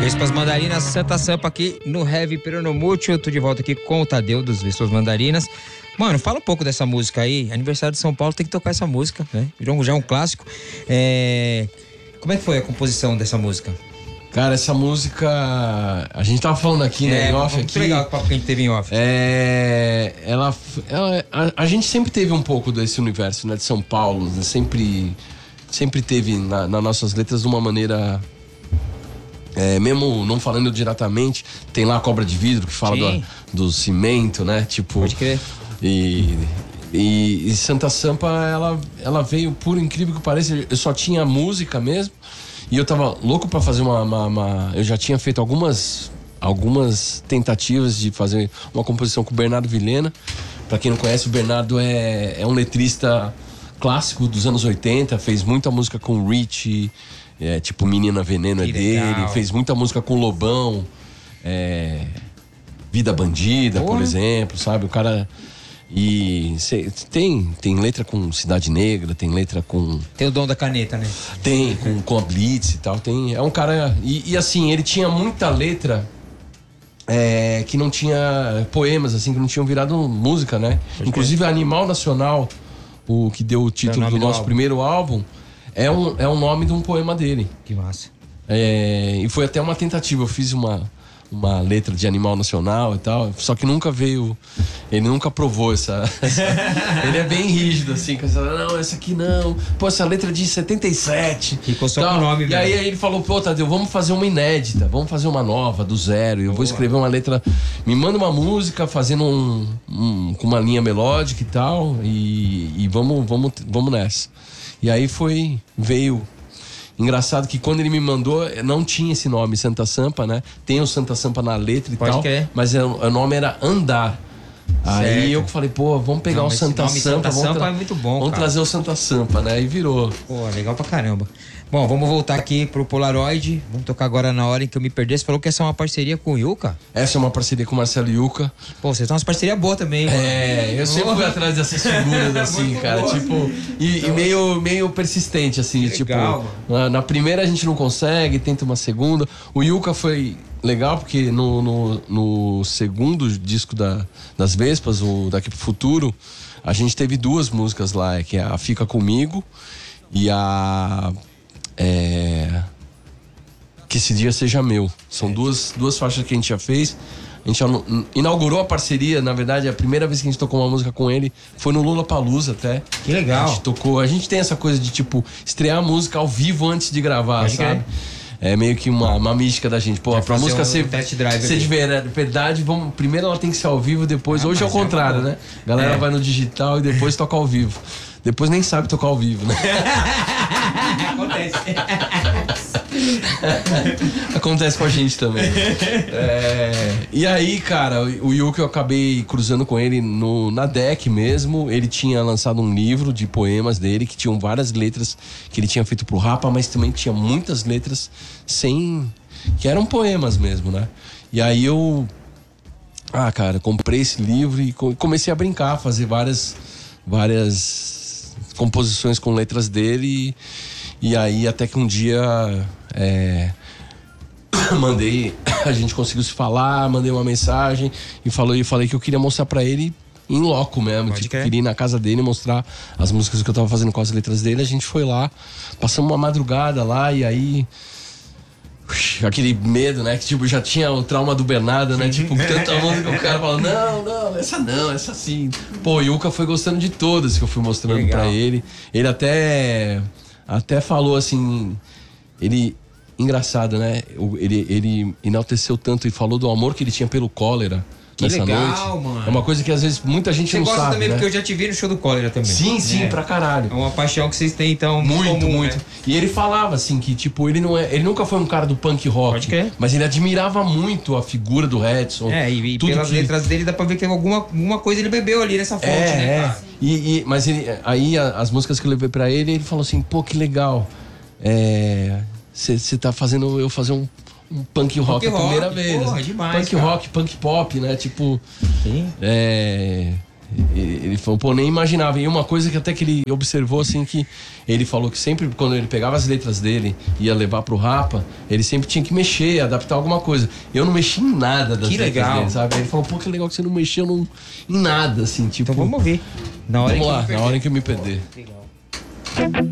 Vespas Mandarinas, Santa Sampa aqui no Heavy Peronomútil. Eu tô de volta aqui com o Tadeu dos Vespas Mandarinas. Mano, fala um pouco dessa música aí. Aniversário de São Paulo tem que tocar essa música, né? Já é um clássico. Como é que foi a composição dessa música? Cara, essa música... A gente tava falando aqui, né? Em off muito aqui. legal o papo que a gente teve em off. A gente sempre teve um pouco desse universo, né? De São Paulo. Né? Sempre teve nas nossas letras de uma maneira... mesmo não falando diretamente, tem lá a Cobra de Vidro que fala do cimento, né? Tipo, pode crer. E Santa Sampa, ela veio, por incrível que pareça, eu só tinha música mesmo. E eu tava louco pra fazer eu já tinha feito algumas tentativas de fazer uma composição com o Bernardo Vilhena. Pra quem não conhece, o Bernardo é um letrista clássico dos anos 80, fez muita música com o Rich, tipo Menina Veneno é dele, fez muita música com o Lobão, Vida Bandida, por exemplo, sabe? O cara... E tem letra com Cidade Negra, tem letra com... Tem o dom da caneta, né? Tem, com a Blitz e tal. É um cara... E assim, ele tinha muita letra que não tinha... Poemas, assim, que não tinham virado música, né? Inclusive, Animal Nacional, o que deu o título do nosso primeiro álbum, é um nome de um poema dele. Que massa. E foi até uma tentativa. Eu fiz uma letra de Animal Nacional e tal, só que nunca veio, ele nunca provou essa ele é bem rígido assim, não, essa aqui não, pô, essa letra é de 77 ficou só com o nome, e aí ele falou, pô, Tadeu, vamos fazer uma inédita, vamos fazer uma nova, do zero, eu vou escrever uma letra, me manda uma música fazendo com uma linha melódica e tal, e vamos nessa. E aí veio. Engraçado que quando ele me mandou, não tinha esse nome, Santa Sampa, né? Tem o Santa Sampa na letra e tal. Mas o nome era Andar. Aí eu falei, pô, vamos pegar o Santa Sampa. Santa Sampa é muito bom, vamos trazer o Santa Sampa, né? E virou. Pô, legal pra caramba. Bom, vamos voltar aqui pro Polaroid. Vamos tocar agora Na Hora em que Eu Me Perder. Você falou que essa é uma parceria com o Yuka? Essa é uma parceria com o Marcelo Yuka. Pô, vocês têm umas parcerias boas também, mano. Eu sempre fui atrás dessas figuras, assim, cara. Boa. Tipo, e meio persistente, assim. Que legal, tipo, mano. Na primeira a gente não consegue, tenta uma segunda. O Yuka foi legal porque no segundo disco das Vespas, o Daqui pro Futuro, a gente teve duas músicas lá, que é a Fica Comigo e a... Que Esse Dia Seja Meu. São duas faixas que a gente já fez. A gente já inaugurou a parceria. Na verdade, a primeira vez que a gente tocou uma música com ele foi no Lollapalooza até. Que legal. A gente tem essa coisa de tipo estrear a música ao vivo antes de gravar, sabe? É meio que uma mística da gente. Pô, pra música ser de verdade, primeiro ela tem que ser ao vivo, depois... Hoje é o contrário, né? A galera vai no digital e depois toca ao vivo. Depois nem sabe tocar ao vivo, né? Acontece. Acontece com a gente também. E aí, cara, o Yuki, eu acabei cruzando com ele na DEC mesmo. Ele tinha lançado um livro de poemas dele, que tinham várias letras que ele tinha feito pro Rapa, mas também tinha muitas letras que eram poemas mesmo, né? E aí eu... cara, comprei esse livro e comecei a brincar, fazer várias composições com letras dele. E aí até que um dia a gente conseguiu se falar, mandei uma mensagem e falei que eu queria mostrar pra ele em loco mesmo, queria ir na casa dele mostrar as músicas que eu tava fazendo com as letras dele. A gente foi lá, passamos uma madrugada lá e aí aquele medo, né, que tipo já tinha o trauma do Bernardo, né, tipo tanta música, o cara fala, não, essa sim. Pô, o Yuka foi gostando de todas que eu fui mostrando pra ele. Ele até falou assim, engraçado, né? Ele enalteceu tanto e falou do amor que ele tinha pelo Cólera. Que nessa legal, noite. mano. É uma coisa que às vezes muita gente não sabe. Você gosta também, né? Porque eu já te vi no show do Cólera também. Sim, pra caralho. É uma paixão que vocês têm, então, muito. Né? E ele falava assim que, tipo, ele nunca foi um cara do punk rock, mas ele admirava muito a figura do Redson. E pelas letras dele dá pra ver que alguma coisa ele bebeu ali nessa fonte, né? Mas aí as músicas que eu levei pra ele falou assim, pô, que legal. Você tá fazendo eu fazer um punk rock a primeira vez. Porra, demais, punk rock, punk pop, né? Tipo... Sim. Ele falou, pô, nem imaginava. E uma coisa que até que ele observou, assim, que ele falou que sempre, quando ele pegava as letras dele e ia levar pro Rapa, ele sempre tinha que mexer, adaptar alguma coisa. Eu não mexi em nada das letras dele, sabe? Aí ele falou, pô, que legal que você não mexeu em nada, assim, tipo... Então vamos ouvir. Na hora vamos lá, na hora em que eu me perder. Legal.